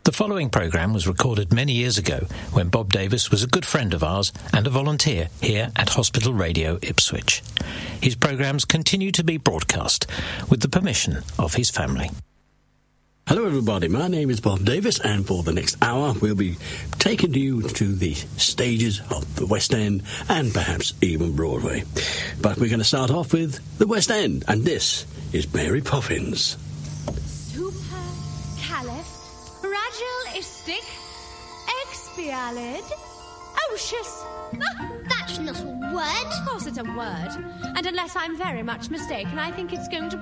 The following programme was recorded many years ago when Bob Davis was a good friend of ours and a volunteer here at Hospital Radio Ipswich. His programmes continue to be broadcast with the permission of his family. Hello everybody, my name is Bob Davis, and for the next hour we'll be taking you to the stages of the West End and perhaps even Broadway. But we're going to start off with the West End, and this is Mary Poppins. Supercalifragilistic expialid ocious. That's not a word. Of course it's a word. And unless I'm very much mistaken, I think it's going to